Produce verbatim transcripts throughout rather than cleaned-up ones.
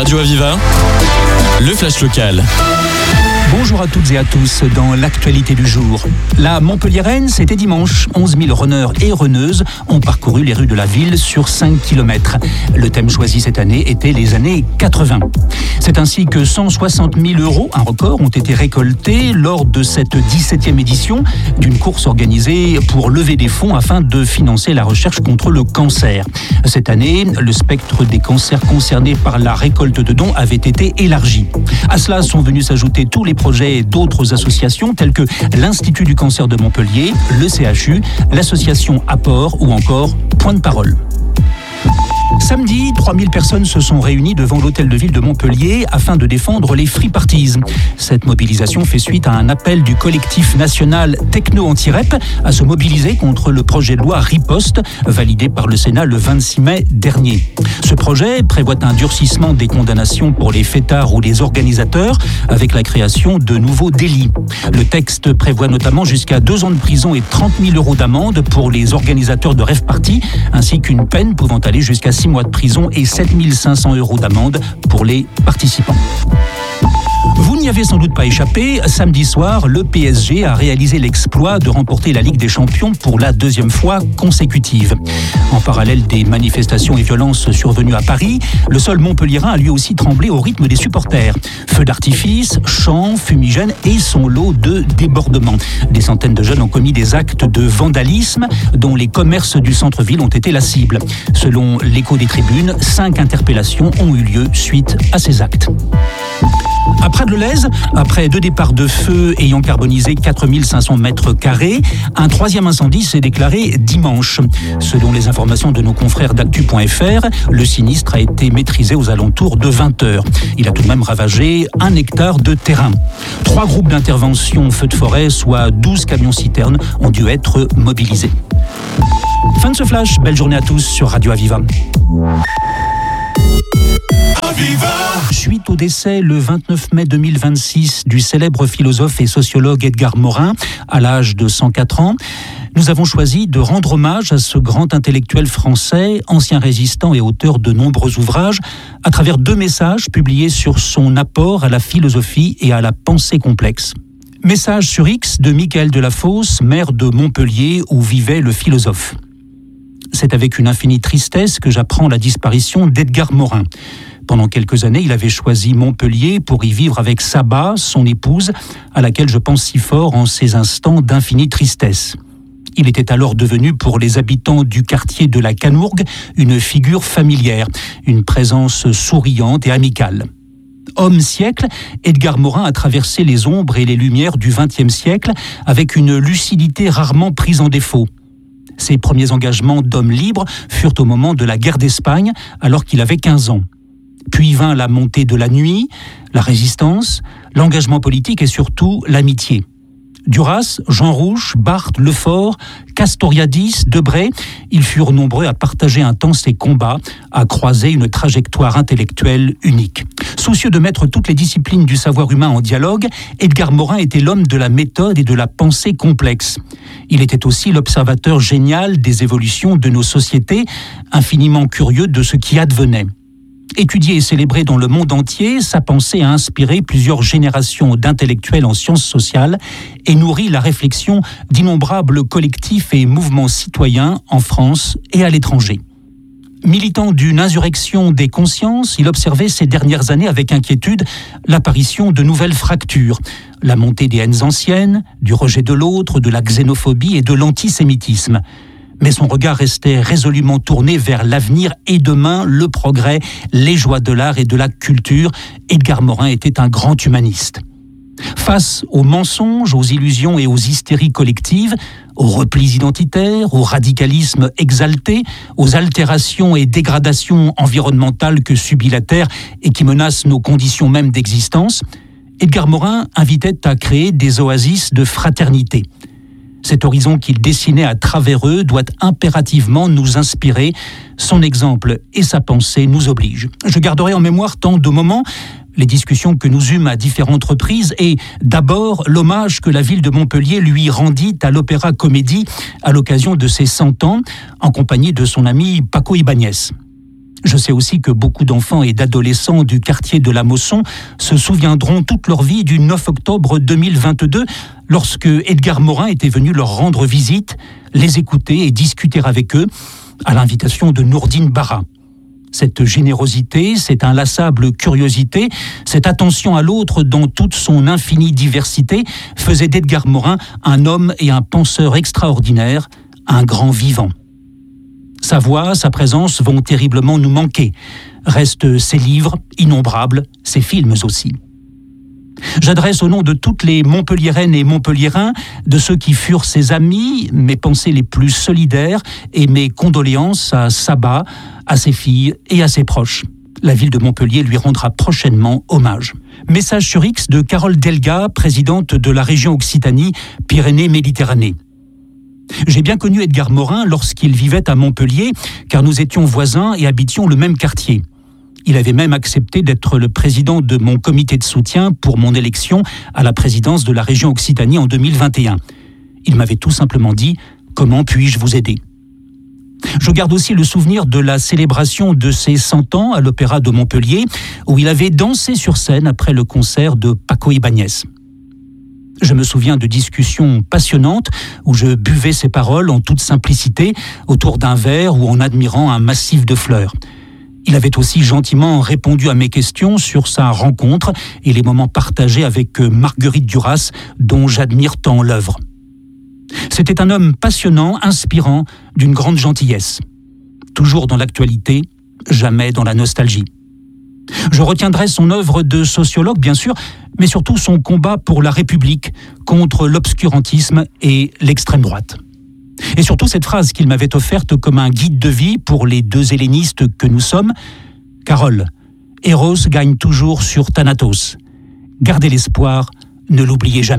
Radio Aviva, le flash local. Bonjour à toutes et à tous. Dans l'actualité du jour, la Montpelliéraine, c'était dimanche. onze mille runneurs et runneuses ont parcouru les rues de la ville sur cinq kilomètres. Le thème choisi cette année était les années quatre-vingts. C'est ainsi que cent soixante mille euros, un record, ont été récoltés lors de cette dix-septième édition d'une course organisée pour lever des fonds afin de financer la recherche contre le cancer. Cette année, le spectre des cancers concernés par la récolte de dons avait été élargi. À cela sont venus s'ajouter tous les projets d'autres associations telles que l'Institut du cancer de Montpellier, le C H U, l'association Apport ou encore Point de Parole. Samedi, trois mille personnes se sont réunies devant l'hôtel de ville de Montpellier afin de défendre les free parties. Cette mobilisation fait suite à un appel du collectif national Techno Anti-Rep à se mobiliser contre le projet de loi Riposte, validé par le Sénat le vingt-six mai dernier. Ce projet prévoit un durcissement des condamnations pour les fêtards ou les organisateurs, avec la création de nouveaux délits. Le texte prévoit notamment jusqu'à deux ans de prison et trente mille euros d'amende pour les organisateurs de rave party, ainsi qu'une peine pouvant aller jusqu'à six mois de prison et sept mille cinq cents euros d'amende pour les participants. Vous n'y avez sans doute pas échappé, samedi soir, le P S G a réalisé l'exploit de remporter la Ligue des Champions pour la deuxième fois consécutive. En parallèle des manifestations et violences survenues à Paris, le sol montpelliérain a lui aussi tremblé au rythme des supporters. Feux d'artifice, chants, fumigènes et son lot de débordements. Des centaines de jeunes ont commis des actes de vandalisme dont les commerces du centre-ville ont été la cible. Selon l'écho des tribunes, cinq interpellations ont eu lieu suite à ces actes. À Prades-le-Lez, après deux départs de feu ayant carbonisé quatre mille cinq cents mètres carrés, un troisième incendie s'est déclaré dimanche. Selon les informations de nos confrères d'actu point f r, le sinistre a été maîtrisé aux alentours de vingt heures. Il a tout de même ravagé un hectare de terrain. Trois groupes d'intervention feux de forêt, soit douze camions-citernes, ont dû être mobilisés. Fin de ce flash, belle journée à tous sur Radio Aviva. Suite au décès le vingt-neuf mai deux mille vingt-six du célèbre philosophe et sociologue Edgar Morin, à l'âge de cent quatre ans, nous avons choisi de rendre hommage à ce grand intellectuel français, ancien résistant et auteur de nombreux ouvrages, à travers deux messages publiés sur son apport à la philosophie et à la pensée complexe. Message sur X de Michael Delafosse, maire de Montpellier où vivait le philosophe. C'est avec une infinie tristesse que j'apprends la disparition d'Edgar Morin. Pendant quelques années, il avait choisi Montpellier pour y vivre avec Saba, son épouse, à laquelle je pense si fort en ces instants d'infinie tristesse. Il était alors devenu pour les habitants du quartier de la Canourgue une figure familière, une présence souriante et amicale. Homme siècle, Edgar Morin a traversé les ombres et les lumières du vingtième siècle avec une lucidité rarement prise en défaut. Ses premiers engagements d'homme libre furent au moment de la guerre d'Espagne, alors qu'il avait quinze ans. Puis vint la montée de la nuit, la résistance, l'engagement politique et surtout l'amitié. Duras, Jean Rouch, Barthes, Lefort, Castoriadis, Debray, ils furent nombreux à partager un temps ces combats, à croiser une trajectoire intellectuelle unique. Soucieux de mettre toutes les disciplines du savoir humain en dialogue, Edgar Morin était l'homme de la méthode et de la pensée complexe. Il était aussi l'observateur génial des évolutions de nos sociétés, infiniment curieux de ce qui advenait. Étudié et célébré dans le monde entier, sa pensée a inspiré plusieurs générations d'intellectuels en sciences sociales et nourri la réflexion d'innombrables collectifs et mouvements citoyens en France et à l'étranger. Militant d'une insurrection des consciences, il observait ces dernières années avec inquiétude l'apparition de nouvelles fractures, la montée des haines anciennes, du rejet de l'autre, de la xénophobie et de l'antisémitisme. Mais son regard restait résolument tourné vers l'avenir et demain, le progrès, les joies de l'art et de la culture. Edgar Morin était un grand humaniste. Face aux mensonges, aux illusions et aux hystéries collectives, aux replis identitaires, au radicalisme exalté, aux altérations et dégradations environnementales que subit la Terre et qui menacent nos conditions mêmes d'existence, Edgar Morin invitait à créer des oasis de fraternité. Cet horizon qu'il dessinait à travers eux doit impérativement nous inspirer. Son exemple et sa pensée nous obligent. Je garderai en mémoire tant de moments, les discussions que nous eûmes à différentes reprises et d'abord l'hommage que la ville de Montpellier lui rendit à l'Opéra Comédie à l'occasion de ses cent ans, en compagnie de son ami Paco Ibáñez. Je sais aussi que beaucoup d'enfants et d'adolescents du quartier de la Mosson se souviendront toute leur vie du neuf octobre deux mille vingt-deux, lorsque Edgar Morin était venu leur rendre visite, les écouter et discuter avec eux, à l'invitation de Nourdine Barra. Cette générosité, cette inlassable curiosité, cette attention à l'autre dans toute son infinie diversité faisaient d'Edgar Morin un homme et un penseur extraordinaire, un grand vivant. Sa voix, sa présence vont terriblement nous manquer. Restent ses livres, innombrables, ses films aussi. J'adresse au nom de toutes les Montpelliéraines et Montpelliérains, de ceux qui furent ses amis, mes pensées les plus solidaires et mes condoléances à Saba, à ses filles et à ses proches. La ville de Montpellier lui rendra prochainement hommage. Message sur X de Carole Delga, présidente de la région Occitanie, Pyrénées-Méditerranée. J'ai bien connu Edgar Morin lorsqu'il vivait à Montpellier, car nous étions voisins et habitions le même quartier. Il avait même accepté d'être le président de mon comité de soutien pour mon élection à la présidence de la région Occitanie en deux mille vingt et un. Il m'avait tout simplement dit « Comment puis-je vous aider ?» Je garde aussi le souvenir de la célébration de ses cent ans à l'Opéra de Montpellier, où il avait dansé sur scène après le concert de Paco Ibáñez. Je me souviens de discussions passionnantes où je buvais ses paroles en toute simplicité autour d'un verre ou en admirant un massif de fleurs. Il avait aussi gentiment répondu à mes questions sur sa rencontre et les moments partagés avec Marguerite Duras, dont j'admire tant l'œuvre. C'était un homme passionnant, inspirant, d'une grande gentillesse. Toujours dans l'actualité, jamais dans la nostalgie. Je retiendrai son œuvre de sociologue, bien sûr, mais surtout son combat pour la République, contre l'obscurantisme et l'extrême droite. Et surtout cette phrase qu'il m'avait offerte comme un guide de vie pour les deux hellénistes que nous sommes. « Carole, Eros gagne toujours sur Thanatos. Gardez l'espoir, ne l'oubliez jamais. »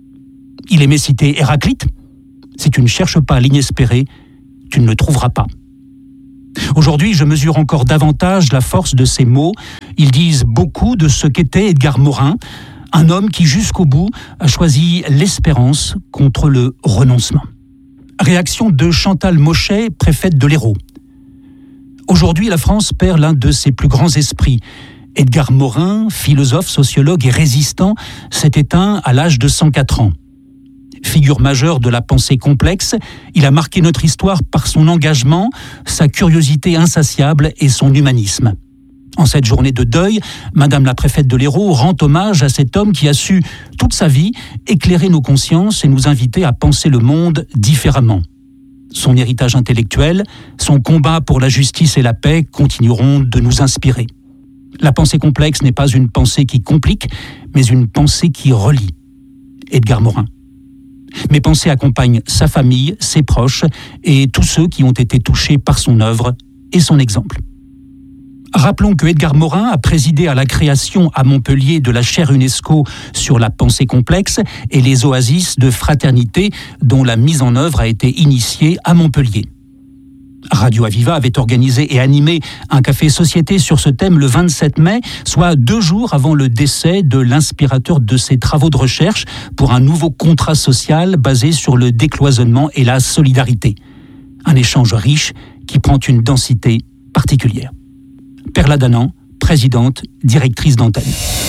Il aimait citer Héraclite. « Si tu ne cherches pas l'inespéré, tu ne le trouveras pas. » Aujourd'hui, je mesure encore davantage la force de ces mots. Ils disent beaucoup de ce qu'était Edgar Morin, un homme qui, jusqu'au bout, a choisi l'espérance contre le renoncement. Réaction de Chantal Mochet, préfète de l'Hérault. Aujourd'hui, la France perd l'un de ses plus grands esprits. Edgar Morin, philosophe, sociologue et résistant, s'est éteint à l'âge de cent quatre ans. Figure majeure de la pensée complexe, il a marqué notre histoire par son engagement, sa curiosité insatiable et son humanisme. En cette journée de deuil, Madame la préfète de l'Hérault rend hommage à cet homme qui a su, toute sa vie, éclairer nos consciences et nous inviter à penser le monde différemment. Son héritage intellectuel, son combat pour la justice et la paix continueront de nous inspirer. La pensée complexe n'est pas une pensée qui complique, mais une pensée qui relie. Edgar Morin. Mes pensées accompagnent sa famille, ses proches et tous ceux qui ont été touchés par son œuvre et son exemple. Rappelons que Edgar Morin a présidé à la création à Montpellier de la chaire UNESCO sur la pensée complexe et les oasis de fraternité dont la mise en œuvre a été initiée à Montpellier. Radio Aviva avait organisé et animé un café société sur ce thème le vingt-sept mai, soit deux jours avant le décès de l'inspirateur de ses travaux de recherche pour un nouveau contrat social basé sur le décloisonnement et la solidarité. Un échange riche qui prend une densité particulière. Perla Danan, présidente, directrice d'antenne.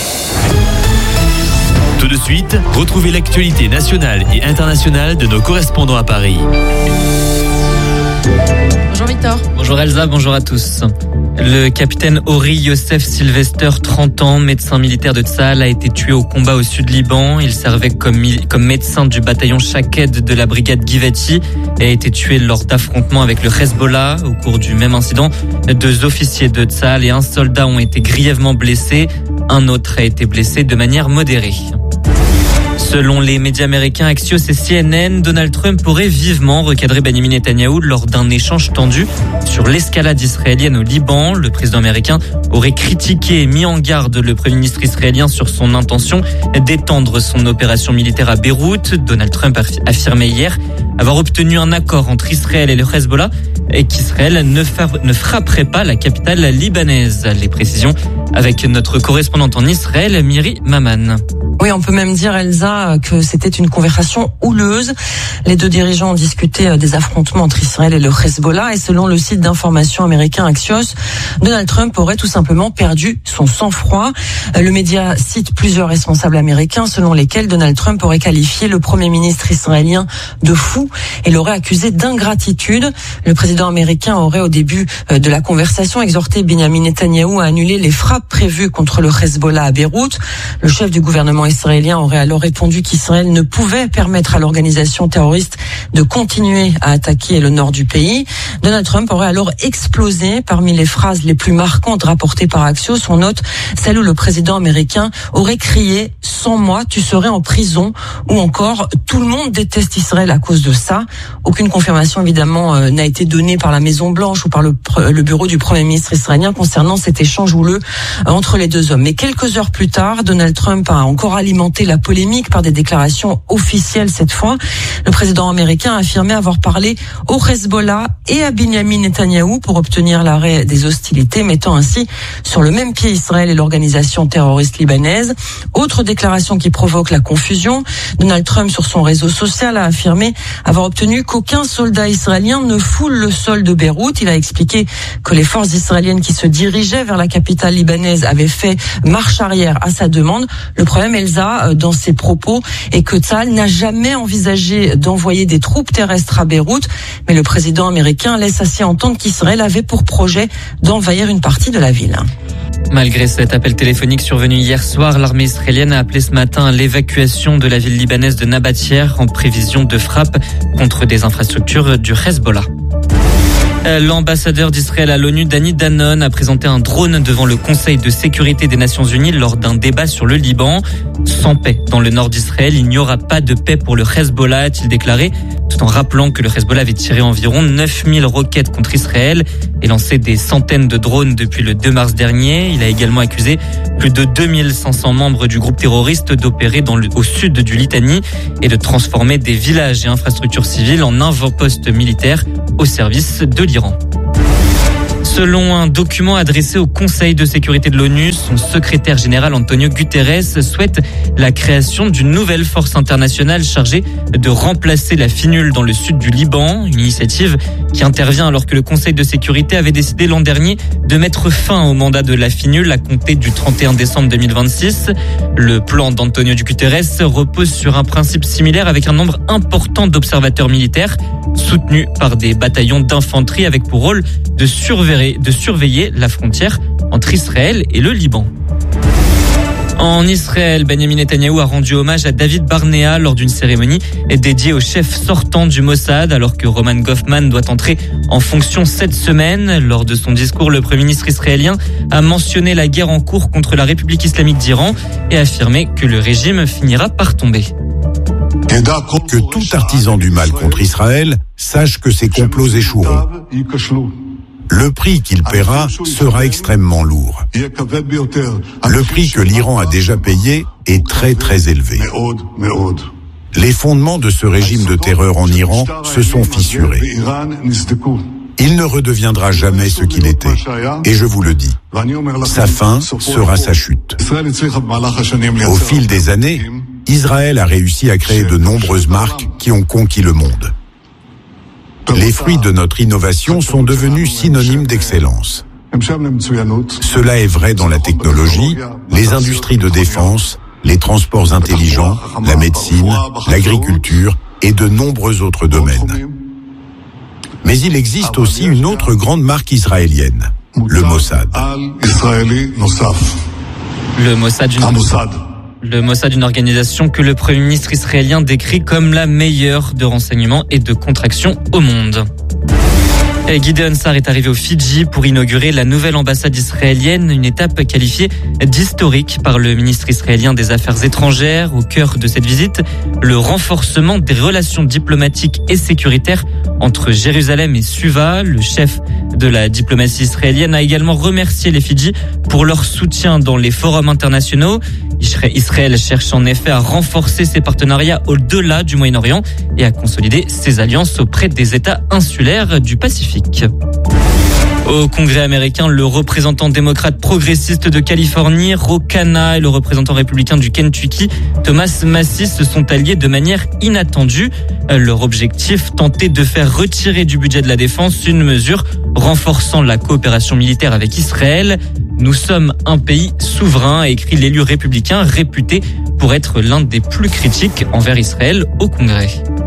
Tout de suite, retrouvez l'actualité nationale et internationale de nos correspondants à Paris. Bonjour Victor. Bonjour Elsa, bonjour à tous. Le capitaine Ori Youssef Sylvester, trente ans, médecin militaire de Tsahal, a été tué au combat au sud Liban. Il servait comme, comme médecin du bataillon Shaked de la brigade Givati et a été tué lors d'affrontements avec le Hezbollah. Au cours du même incident, deux officiers de Tsahal et un soldat ont été grièvement blessés. Un autre a été blessé de manière modérée. Selon les médias américains Axios et C N N, Donald Trump pourrait vivement recadrer Benjamin Netanyahou lors d'un échange tendu sur l'escalade israélienne au Liban. Le président américain aurait critiqué et mis en garde le premier ministre israélien sur son intention d'étendre son opération militaire à Beyrouth. Donald Trump a affirmé hier avoir obtenu un accord entre Israël et le Hezbollah et qu'Israël ne, ne frapperait pas la capitale libanaise. Les précisions avec notre correspondante en Israël, Miri Maman. Oui, on peut même dire, Elsa, que c'était une conversation houleuse. Les deux dirigeants ont discuté des affrontements entre Israël et le Hezbollah. Et selon le site d'information américain Axios, Donald Trump aurait tout simplement perdu son sang-froid. Le média cite plusieurs responsables américains selon lesquels Donald Trump aurait qualifié le Premier ministre israélien de fou et l'aurait accusé d'ingratitude. Le président américain aurait, au début de la conversation, exhorté Benjamin Netanyahou à annuler les frappes prévues contre le Hezbollah à Beyrouth. Le chef du gouvernement israélien aurait alors répondu qu'Israël ne pouvait permettre à l'organisation terroriste de continuer à attaquer le nord du pays. Donald Trump aurait alors explosé. Parmi les phrases les plus marquantes rapportées par Axios, on note celle où le président américain aurait crié « Sans moi, tu serais en prison » ou encore « Tout le monde déteste Israël à cause de ça ». Aucune confirmation évidemment euh, n'a été donnée par la Maison-Blanche ou par le, le bureau du Premier ministre israélien concernant cet échange houleux euh, entre les deux hommes. Mais quelques heures plus tard, Donald Trump a encore alimenter la polémique par des déclarations officielles cette fois. Le président américain a affirmé avoir parlé au Hezbollah et à Benjamin Netanyahou pour obtenir l'arrêt des hostilités, mettant ainsi sur le même pied Israël et l'organisation terroriste libanaise. Autre déclaration qui provoque la confusion. Donald Trump, sur son réseau social, a affirmé avoir obtenu qu'aucun soldat israélien ne foule le sol de Beyrouth. Il a expliqué que les forces israéliennes qui se dirigeaient vers la capitale libanaise avaient fait marche arrière à sa demande. Le problème, Elsa, dans ses propos, est que Tzahal n'a jamais envisagé d'envoyer des troupes terrestres à Beyrouth, mais le président américain laisse ainsi entendre qu'Israël avait pour projet d'envahir une partie de la ville. Malgré cet appel téléphonique survenu hier soir, l'armée israélienne a appelé ce matin à l'évacuation de la ville libanaise de Nabatia en prévision de frappes contre des infrastructures du Hezbollah. L'ambassadeur d'Israël à l'ONU, Dani Danon, a présenté un drone devant le Conseil de sécurité des Nations Unies lors d'un débat sur le Liban. Sans paix dans le nord d'Israël, il n'y aura pas de paix pour le Hezbollah, a-t-il déclaré, tout en rappelant que le Hezbollah avait tiré environ neuf mille roquettes contre Israël et lancé des centaines de drones depuis le deux mars dernier. Il a également accusé plus de deux mille cinq cents membres du groupe terroriste d'opérer dans le, au sud du Litanie et de transformer des villages et infrastructures civiles en avant-postes militaires au service de l'Iran. Selon un document adressé au Conseil de sécurité de l'ONU, son secrétaire général Antonio Guterres souhaite la création d'une nouvelle force internationale chargée de remplacer la FINUL dans le sud du Liban, une initiative qui intervient alors que le Conseil de sécurité avait décidé l'an dernier de mettre fin au mandat de la FINUL à compter du trente et un décembre deux mille vingt-six. Le plan d'Antonio Guterres repose sur un principe similaire avec un nombre important d'observateurs militaires soutenus par des bataillons d'infanterie avec pour rôle de surveiller, de surveiller la frontière entre Israël et le Liban. En Israël, Benjamin Netanyahou a rendu hommage à David Barnea lors d'une cérémonie dédiée au chef sortant du Mossad, alors que Roman Goffman doit entrer en fonction cette semaine. Lors de son discours, le Premier ministre israélien a mentionné la guerre en cours contre la République islamique d'Iran et affirmé que le régime finira par tomber. Que tout artisan du mal contre Israël sache que ses complots échoueront. Le prix qu'il paiera sera extrêmement lourd. Le prix que l'Iran a déjà payé est très très élevé. Les fondements de ce régime de terreur en Iran se sont fissurés. Il ne redeviendra jamais ce qu'il était. Et je vous le dis, sa fin sera sa chute. Au fil des années, Israël a réussi à créer de nombreuses marques qui ont conquis le monde. Les fruits de notre innovation sont devenus synonymes d'excellence. Cela est vrai dans la technologie, les industries de défense, les transports intelligents, la médecine, l'agriculture et de nombreux autres domaines. Mais il existe aussi une autre grande marque israélienne, le Mossad. Le Mossad, une... Le Mossad, une organisation que le Premier ministre israélien décrit comme la meilleure de renseignement et de contraction au monde. Gideon Sa'ar est arrivé aux Fidji pour inaugurer la nouvelle ambassade israélienne, une étape qualifiée d'historique par le ministre israélien des Affaires étrangères. Au cœur de cette visite, le renforcement des relations diplomatiques et sécuritaires entre Jérusalem et Suva. Le chef de la diplomatie israélienne a également remercié les Fidji pour leur soutien dans les forums internationaux. Israël cherche en effet à renforcer ses partenariats au-delà du Moyen-Orient et à consolider ses alliances auprès des États insulaires du Pacifique. Au Congrès américain, le représentant démocrate progressiste de Californie, Ro Khanna, et le représentant républicain du Kentucky, Thomas Massis, se sont alliés de manière inattendue. Leur objectif, tenter de faire retirer du budget de la défense une mesure renforçant la coopération militaire avec Israël. Nous sommes un pays souverain, a écrit l'élu républicain réputé pour être l'un des plus critiques envers Israël au Congrès.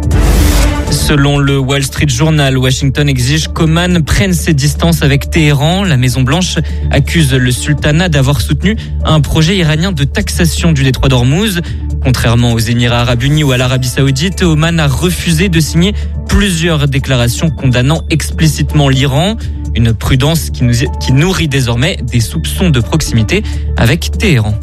Selon le Wall Street Journal, Washington exige qu'Oman prenne ses distances avec Téhéran. La Maison-Blanche accuse le sultanat d'avoir soutenu un projet iranien de taxation du détroit d'Ormuz. Contrairement aux Émirats arabes unis ou à l'Arabie saoudite, Oman a refusé de signer plusieurs déclarations condamnant explicitement l'Iran. Une prudence qui, nous, qui nourrit désormais des soupçons de proximité avec Téhéran.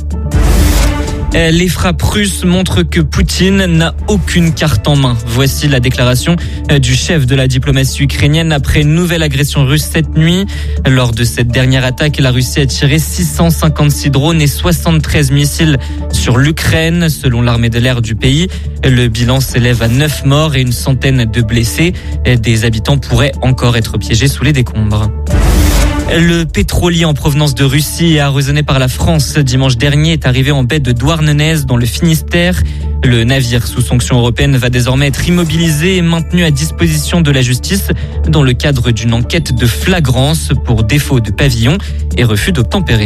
Les frappes russes montrent que Poutine n'a aucune carte en main. Voici la déclaration du chef de la diplomatie ukrainienne après une nouvelle agression russe cette nuit. Lors de cette dernière attaque, la Russie a tiré six cent cinquante-six drones et soixante-treize missiles sur l'Ukraine, selon l'armée de l'air du pays. Le bilan s'élève à neuf morts et une centaine de blessés. Des habitants pourraient encore être piégés sous les décombres. Le pétrolier en provenance de Russie et arraisonné par la France dimanche dernier est arrivé en baie de Douarnenez dans le Finistère. Le navire sous sanction européenne va désormais être immobilisé et maintenu à disposition de la justice dans le cadre d'une enquête de flagrance pour défaut de pavillon et refus d'obtempérer.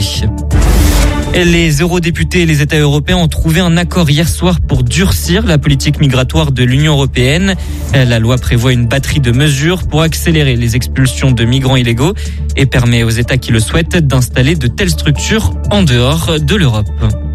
Les eurodéputés et les États européens ont trouvé un accord hier soir pour durcir la politique migratoire de l'Union européenne. La loi prévoit une batterie de mesures pour accélérer les expulsions de migrants illégaux et permet aux États qui le souhaitent d'installer de telles structures en dehors de l'Europe.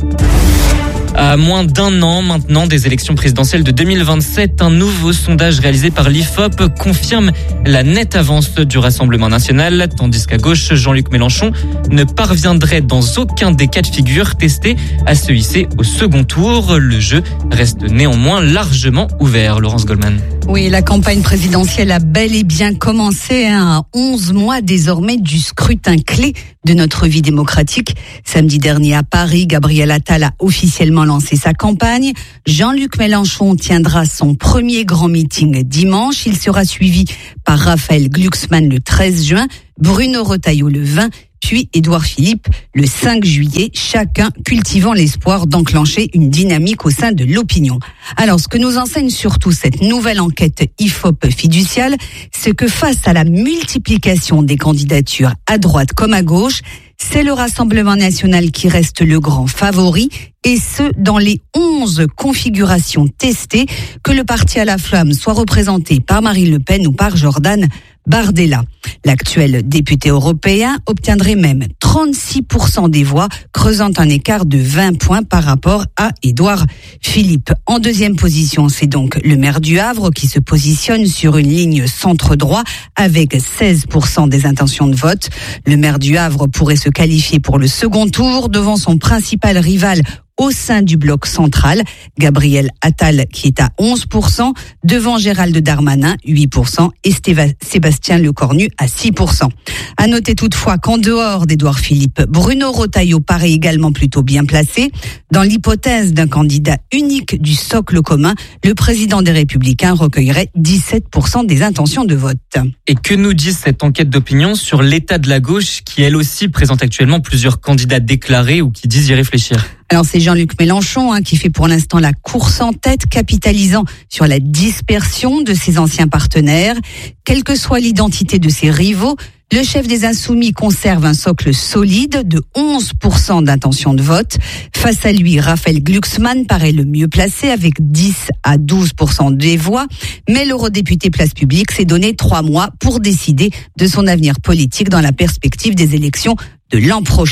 À moins d'un an maintenant des élections présidentielles de deux mille vingt-sept, un nouveau sondage réalisé par l'I F O P confirme la nette avance du Rassemblement national, tandis qu'à gauche, Jean-Luc Mélenchon ne parviendrait dans aucun des cas de figure testés à se hisser au second tour. Le jeu reste néanmoins largement ouvert. Laurence Goldman. Oui, la campagne présidentielle a bel et bien commencé hein, à onze mois désormais du scrutin clé de notre vie démocratique. Samedi dernier à Paris, Gabriel Attal a officiellement lancé sa campagne. Jean-Luc Mélenchon tiendra son premier grand meeting dimanche. Il sera suivi par Raphaël Glucksmann le treize juin, Bruno Retailleau le vingt, puis Édouard Philippe le cinq juillet, chacun cultivant l'espoir d'enclencher une dynamique au sein de l'opinion. Alors, ce que nous enseigne surtout cette nouvelle enquête I F O P fiduciale, c'est que face à la multiplication des candidatures à droite comme à gauche, c'est le Rassemblement national qui reste le grand favori, et ce, dans les onze configurations testées, que le parti à la flamme soit représenté par Marine Le Pen ou par Jordan Bardella. L'actuel député européen obtiendrait même trente-six pour cent des voix, creusant un écart de vingt points par rapport à Édouard Philippe. En deuxième position, c'est donc le maire du Havre qui se positionne sur une ligne centre-droit avec seize pour cent des intentions de vote. Le maire du Havre pourrait se qualifier pour le second tour devant son principal rival au sein du bloc central, Gabriel Attal qui est à onze pour cent, devant Gérald Darmanin, huit pour cent, et Sébastien Lecornu à six pour cent. À noter toutefois qu'en dehors d'Édouard Philippe, Bruno Retailleau paraît également plutôt bien placé. Dans l'hypothèse d'un candidat unique du socle commun, le président des Républicains recueillerait dix-sept pour cent des intentions de vote. Et que nous dit cette enquête d'opinion sur l'état de la gauche qui elle aussi présente actuellement plusieurs candidats déclarés ou qui disent y réfléchir? Alors c'est Jean-Luc Mélenchon hein, qui fait pour l'instant la course en tête, capitalisant sur la dispersion de ses anciens partenaires. Quelle que soit l'identité de ses rivaux, le chef des Insoumis conserve un socle solide de onze pour cent d'intention de vote. Face à lui, Raphaël Glucksmann paraît le mieux placé avec dix à douze pour cent des voix. Mais l'eurodéputé Place Publique s'est donné trois mois pour décider de son avenir politique dans la perspective des élections de l'an prochain.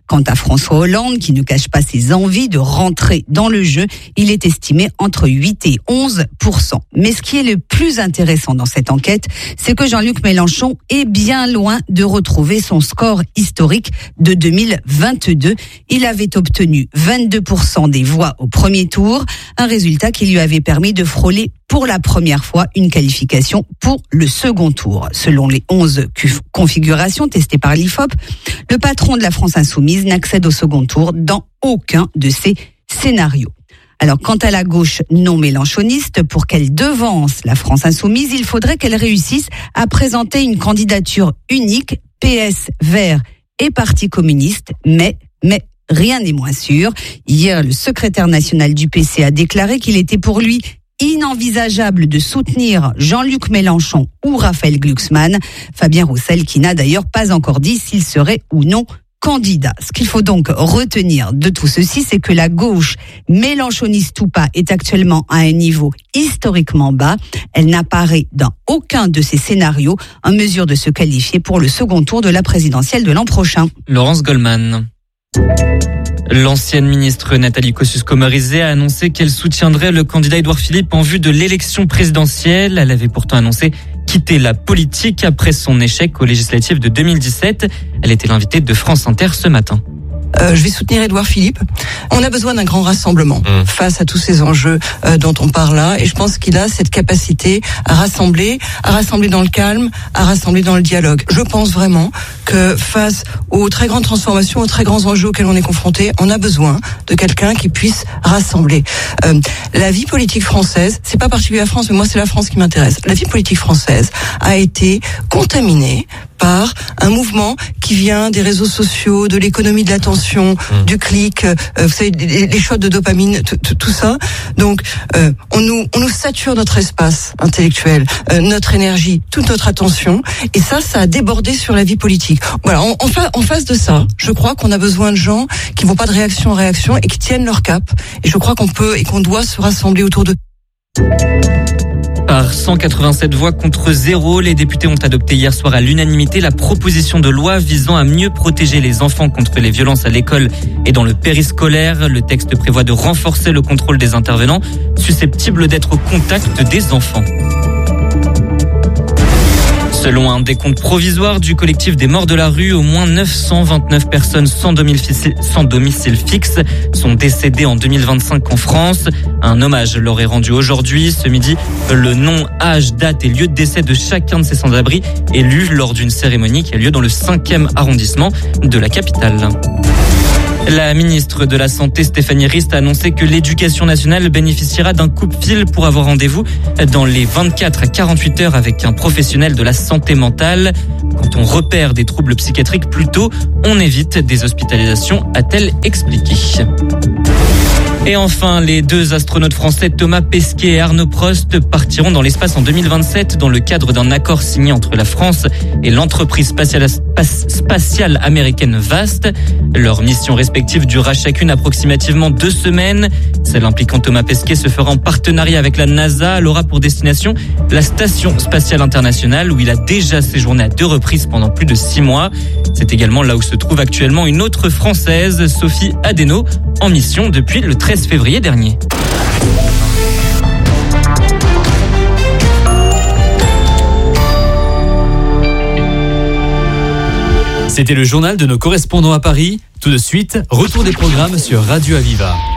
Quant à François Hollande, qui ne cache pas ses envies de rentrer dans le jeu, il est estimé entre huit et onze pour cent. Mais ce qui est le plus intéressant dans cette enquête, c'est que Jean-Luc Mélenchon est bien loin de retrouver son score historique de deux mille vingt-deux. Il avait obtenu vingt-deux pour cent des voix au premier tour, un résultat qui lui avait permis de frôler pour la première fois une qualification pour le second tour. Selon les onze configurations testées par l'I F O P, le patron de la France Insoumise n'accède au second tour dans aucun de ces scénarios. Alors, quant à la gauche non mélenchoniste, pour qu'elle devance la France Insoumise, il faudrait qu'elle réussisse à présenter une candidature unique, P S, Verts et Parti communiste, mais, mais, rien n'est moins sûr. Hier, le secrétaire national du P C a déclaré qu'il était pour lui inenvisageable de soutenir Jean-Luc Mélenchon ou Raphaël Glucksmann. Fabien Roussel, qui n'a d'ailleurs pas encore dit s'il serait ou non candidat. Ce qu'il faut donc retenir de tout ceci, c'est que la gauche, mélenchoniste ou pas, est actuellement à un niveau historiquement bas. Elle n'apparaît dans aucun de ces scénarios en mesure de se qualifier pour le second tour de la présidentielle de l'an prochain. Laurence Goldman. L'ancienne ministre Nathalie Kosciusko-Morizet a annoncé qu'elle soutiendrait le candidat Édouard Philippe en vue de l'élection présidentielle. Elle avait pourtant annoncé quitter la politique après son échec aux législatives de deux mille dix-sept. Elle était l'invitée de France Inter ce matin. Euh, je vais soutenir Édouard Philippe. On a besoin d'un grand rassemblement mmh. face à tous ces enjeux euh, dont on parle là, et je pense qu'il a cette capacité à rassembler, à rassembler dans le calme, à rassembler dans le dialogue. Je pense vraiment que face aux très grandes transformations, aux très grands enjeux auxquels on est confronté, on a besoin de quelqu'un qui puisse rassembler. Euh, la vie politique française, c'est pas particulier à la France, mais moi c'est la France qui m'intéresse. La vie politique française a été contaminée par un mouvement qui vient des réseaux sociaux, de l'économie de l'attention, mmh. du clic, euh, vous savez, les, les shots de dopamine, tout, tout, tout ça. Donc, euh, on nous, on nous sature notre espace intellectuel, euh, notre énergie, toute notre attention, et ça, ça a débordé sur la vie politique. Voilà, en, en, fa- en face de ça, je crois qu'on a besoin de gens qui vont pas de réaction en réaction et qui tiennent leur cap. Et je crois qu'on peut et qu'on doit se rassembler autour de. Par cent quatre-vingt-sept voix contre zéro, les députés ont adopté hier soir à l'unanimité la proposition de loi visant à mieux protéger les enfants contre les violences à l'école et dans le périscolaire. Le texte prévoit de renforcer le contrôle des intervenants susceptibles d'être au contact des enfants. Selon un décompte provisoire du collectif des morts de la rue, au moins neuf cent vingt-neuf personnes sans domicile, sans domicile fixe sont décédées en deux mille vingt-cinq en France. Un hommage leur est rendu aujourd'hui. Ce midi, le nom, âge, date et lieu de décès de chacun de ces sans-abri est lu lors d'une cérémonie qui a lieu dans le cinquième arrondissement de la capitale. La ministre de la Santé, Stéphanie Rist, a annoncé que l'éducation nationale bénéficiera d'un coup-de-fil pour avoir rendez-vous dans les vingt-quatre à quarante-huit heures avec un professionnel de la santé mentale. Quand on repère des troubles psychiatriques plus tôt, on évite des hospitalisations, a-t-elle expliqué. Et enfin, les deux astronautes français Thomas Pesquet et Arnaud Prost partiront dans l'espace en deux mille vingt-sept dans le cadre d'un accord signé entre la France et l'entreprise spatiale, spatiale américaine VAST. Leur mission respective durera chacune approximativement deux semaines. Celle impliquant Thomas Pesquet se fera en partenariat avec la NASA. Elle aura pour destination la Station spatiale internationale où il a déjà séjourné à deux reprises pendant plus de six mois. C'est également là où se trouve actuellement une autre Française, Sophie Adeno, en mission depuis le treize février dernier. C'était le journal de nos correspondants à Paris. Tout de suite, retour des programmes sur Radio Aviva.